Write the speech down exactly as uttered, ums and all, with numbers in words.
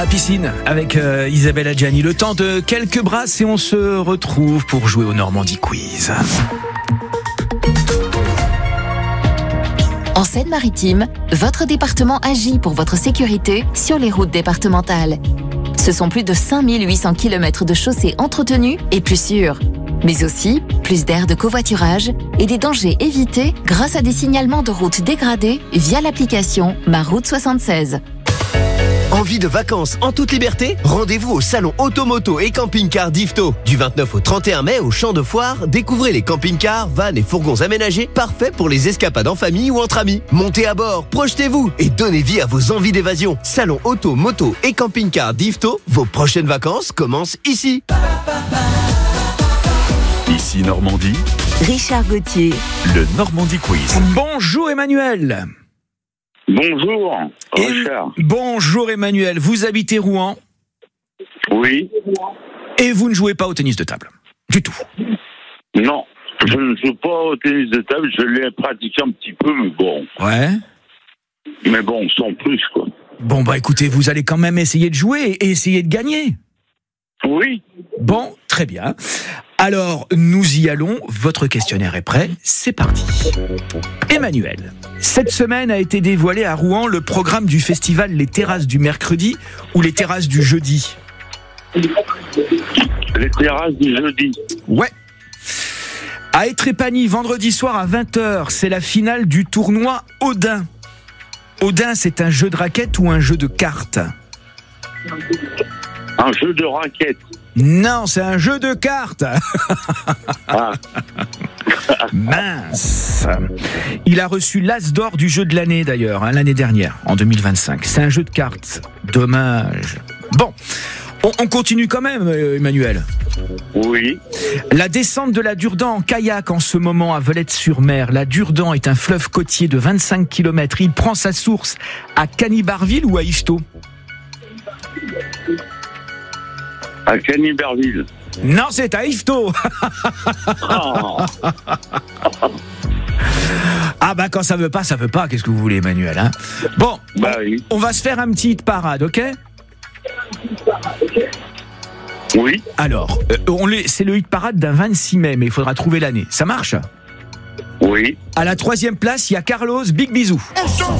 À piscine avec euh, Isabelle Adjani. Le temps de quelques brasses et on se retrouve pour jouer au Normandie Quiz. En Seine-Maritime, votre département agit pour votre sécurité sur les routes départementales. Ce sont plus de cinq mille huit cents kilomètres de chaussées entretenues et plus sûres. Mais aussi plus d'aires de covoiturage et des dangers évités grâce à des signalements de routes dégradées via l'application Ma Route soixante-seize. Envie de vacances en toute liberté ? Rendez-vous au salon Automoto et Camping-Car d'Yvetot. Du vingt-neuf au trente et un mai au Champ de Foire, découvrez les camping-cars, vannes et fourgons aménagés parfaits pour les escapades en famille ou entre amis. Montez à bord, projetez-vous et donnez vie à vos envies d'évasion. Salon Auto, Moto et Camping-Car d'Yvetot, vos prochaines vacances commencent ici. Ici Normandie, Richard Gauthier. le Normandie Quiz. Bonjour Emmanuel. Bonjour, Richard. Et- bonjour Emmanuel, vous habitez Rouen Oui, et vous ne jouez pas au tennis de table du tout. non, je ne joue pas au tennis de table, je l'ai pratiqué un petit peu, mais bon, Ouais. mais bon, sans plus, quoi. Bon bah écoutez, vous allez quand même essayer de jouer et essayer de gagner. Oui, Bon, très bien. Alors, nous y allons. Votre questionnaire est prêt. C'est parti. Emmanuel, cette semaine a été dévoilé à Rouen le programme du festival Les Terrasses du mercredi ou Les Terrasses du jeudi. les terrasses du jeudi. Ouais. À Étrépagny, vendredi soir à vingt heures, c'est la finale du tournoi Odin. Odin, c'est un jeu de raquettes ou un jeu de cartes ? Un jeu de raquettes. Non, c'est un jeu de cartes. Ah, Mince. Il a reçu l'As d'or du jeu de l'année d'ailleurs, hein, l'année dernière, en deux mille vingt-cinq. C'est un jeu de cartes. Dommage. Bon, on, on continue quand même, euh, Emmanuel. oui, La descente de la Durdan en kayak en ce moment à Velette-sur-Mer. La Durdan est un fleuve côtier de vingt-cinq kilomètres. Il prend sa source à Canibarville ou à Yvetot ? à Canibarville. Non, c'est à Yvetot. Oh, Ah bah quand ça veut pas, ça veut pas. Qu'est-ce que vous voulez, Emmanuel, hein ? Bon, bah oui, on va se faire un petit hit parade, ok ? oui, Alors, euh, on l'est- c'est le hit parade d'un vingt-six mai, mais il faudra trouver l'année. Ça marche ? oui. À la troisième place, il y a Carlos, Big Bisou. On s'en